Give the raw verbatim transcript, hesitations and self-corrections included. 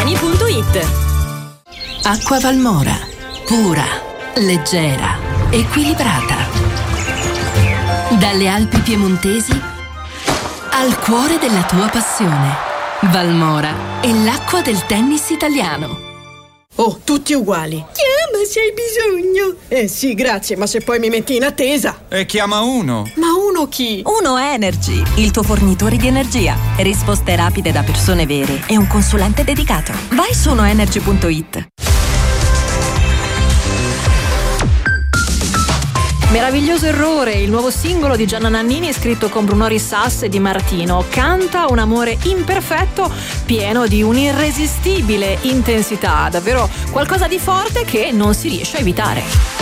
giannanani punto it. Acqua Valmora, pura, leggera, equilibrata. Dalle Alpi piemontesi al cuore della tua passione. Valmora è l'acqua del tennis italiano. Oh, tutti uguali. Chiama se hai bisogno. Eh sì, grazie, ma se poi mi metti in attesa. E chiama uno. Ma uno chi? Uno Energy, il tuo fornitore di energia. Risposte rapide da persone vere e un consulente dedicato. Vai su uno energy punto it. Meraviglioso errore, il nuovo singolo di Gianna Nannini scritto con Bruno Risas e Di Martino. Canta un amore imperfetto, pieno di un'irresistibile intensità, davvero qualcosa di forte che non si riesce a evitare.